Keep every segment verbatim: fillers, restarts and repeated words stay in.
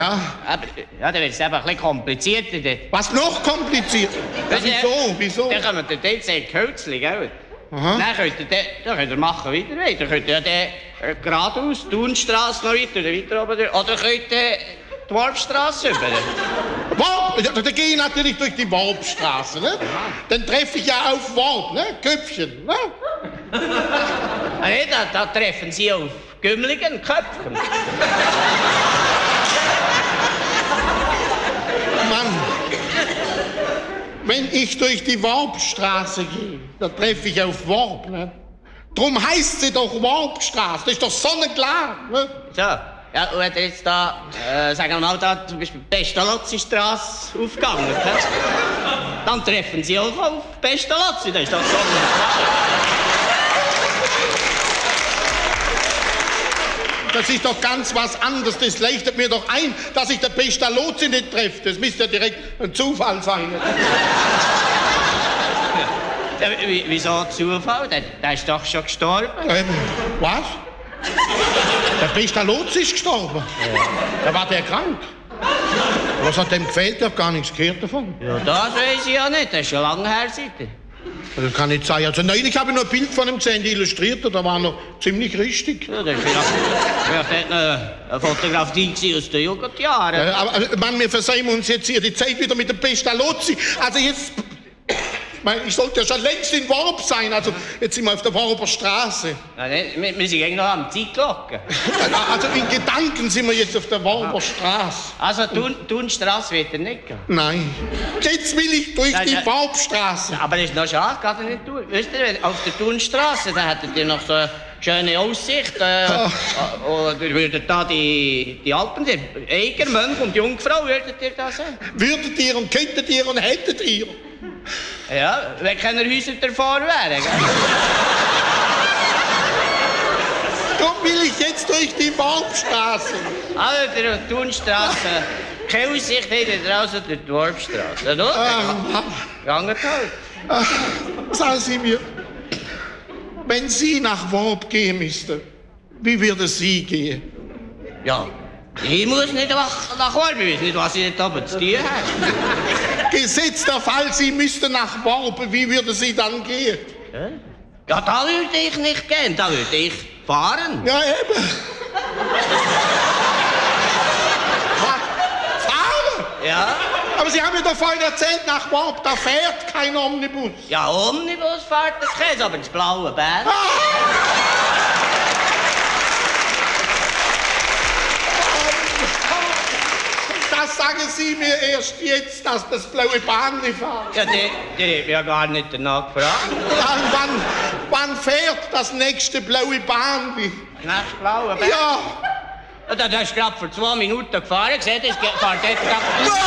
Aber, ja, dann wird es eben ein bisschen komplizierter. Was noch komplizierter? Ja, wieso? Wieso? Dann kommen wir dort sehr Kölzli, gell? Aha. Dann könnt ihr, dann, dann könnt ihr machen, wie ihr wollt. Dann könnt ihr ja dann äh, geradeaus, die Thunstrasse noch weiter, oder weiter oben durch. Oder könnt ihr die Warpstrasse über. Warp? Ja, dann gehe ich natürlich durch die Warpstraße, ne? Dann treffe ich ja auf Warp, ne? Köpfchen, ne? Ah, nee, da, da treffen Sie auf Gümmligen Köpfen. Mann, wenn ich durch die Warpstraße gehe, dann treffe ich auf Warp, ne? Drum heißt sie doch Warpstraße, das ist doch sonnenklar, ne? So, ja, und wenn jetzt da, äh, sagen wir mal, da zum Beispiel Pestalozzi-Straße aufgegangen, ne? Dann treffen Sie auch auf Pestalozzi, das ist doch sonnenklar. Das ist doch ganz was anderes. Das leuchtet mir doch ein, dass ich den Pestalozzi nicht treffe. Das müsste ja direkt ein Zufall sein. Ja, wieso Zufall? Der, der ist doch schon gestorben. Ähm, was? Der Pestalozzi ist gestorben? Ja. Da war der krank. Was hat dem gefehlt? Ich habe gar nichts gehört davon. Ja, das weiß ich ja nicht. Das ist schon lange her, seitdem. Das kann nicht sein. Also neulich habe ich noch ein Bild von ihm gesehen, die illustrierte, da war noch ziemlich richtig. Ja, das war vielleicht eine Fotografie aus den Jugendjahren. Ja, aber, aber Mann, wir versehen uns jetzt hier die Zeit wieder mit dem Pestalozzi. Also jetzt... Ich meine, ich sollte ja schon längst in Warp sein. Also jetzt sind wir auf der Warper Straße. Ja, wir, wir sind eigentlich noch am Zeitglocken. Also in Gedanken sind wir jetzt auf der Warper Straße. Also Thun, Thunstrasse wird er nicht gehen? Nein. Jetzt will ich durch ja, die ja. Warpstraße. Aber das ist noch schade, geht er nicht durch. Wisst ihr, auf der Thunstrasse, da hättet ihr noch so eine schöne Aussicht. Äh, oder würdet da die, die Alpen, die Eiger, Mönch und Jungfrau, würdet ihr da sehen? Würdet ihr und könntet ihr und hättet ihr? Ja, wenn keine Häuser davor wären. Darum will ich jetzt durch die Warpstraße. Also, der Thunstrasse. Keine Aussicht hätte draußen durch die Warpstraße. Oder? Ähm, Ganget halt. Äh, sagen Sie mir, wenn Sie nach Warp gehen müssten, wie würde Sie gehen? Ja, ich muss nicht nach, nach Warp, ich weiß nicht, was ich da oben zu tun habe. Gesetzter Fall, Sie müssten nach Warp, wie würde Sie dann gehen? Ja, ja, da würde ich nicht gehen, da würde ich fahren. Ja, eben. Fahren? Ja. Aber Sie haben mir doch vorhin erzählt, nach Warp, da fährt kein Omnibus. Ja, Omnibus fährt das Käse, aber ins blaue Bär. Ah! Das sagen Sie mir erst jetzt, dass das blaue Bahnli fährt. Ja, die, die haben ja gar nicht danach gefragt. Dann, wann, wann fährt das nächste blaue Bahnli? Das nächste blaue Bär? Ja. Ja, da hast du gerade vor zwei Minuten gefahren. Gesehen, das fährt jetzt gerade...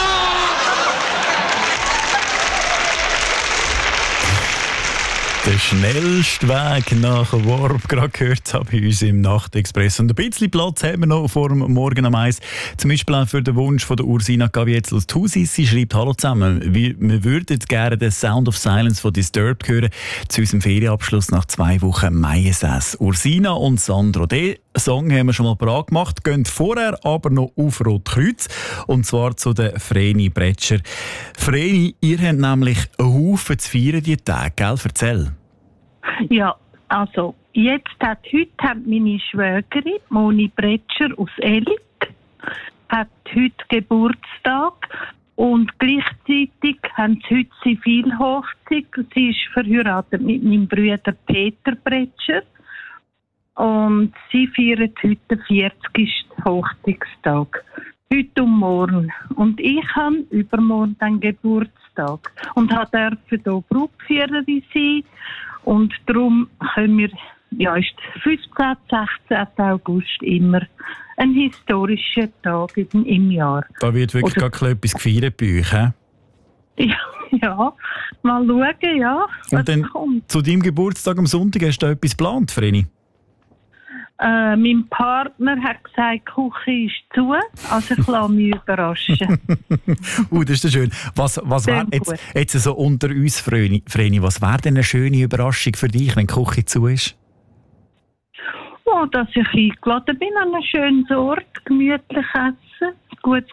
Der schnellste Weg nach Warp, gerade gehört habe bei uns im Nachtexpress. Und ein bisschen Platz haben wir noch vor dem Morgen am Eis. Zum Beispiel auch für den Wunsch von der Ursina Gavietzel-Thusis. Sie schreibt: Hallo zusammen, wir, wir würden gerne den Sound of Silence von Disturbed hören zu unserem Ferienabschluss nach zwei Wochen Maiensass. Ursina und Sandro, den Song haben wir schon mal parat gemacht, gehen vorher aber noch auf Rotkreuz, und zwar zu der Vreni Bretscher. Vreni, ihr habt nämlich einen Haufen zu feiern diese Tage, gell? Erzähl. Ja, also jetzt hat heute hat meine Schwägerin Moni Bretscher aus Ellig hat heute Geburtstag, und gleichzeitig haben sie heute Zivilhochzeit. Sie ist verheiratet mit meinem Bruder Peter Bretscher. Und sie feiern heute den vierzigsten Hochzeitstag. Heute und morgen. Und ich habe übermorgen den Geburtstag. Und durfte hier Brautführerin sein. Und darum können wir, ja, ist der fünfzehnten, sechzehnten August immer ein historischer Tag im, im Jahr. Da wird wirklich Oder, gar etwas gefeiert bei euch, he? Ja, ja, mal schauen, ja. Und dann kommt. Zu deinem Geburtstag am Sonntag hast du etwas geplant, Vreni? Äh, mein Partner hat gesagt, die Küche ist zu, also ich lasse mich überraschen. uh, das ist schön. Was, was wäre jetzt, jetzt so unter uns, Vreni, was wäre denn eine schöne Überraschung für dich, wenn die Küche zu ist? Oh, dass ich eingeladen bin an einen schönen Ort, gemütlich essen. ein gutes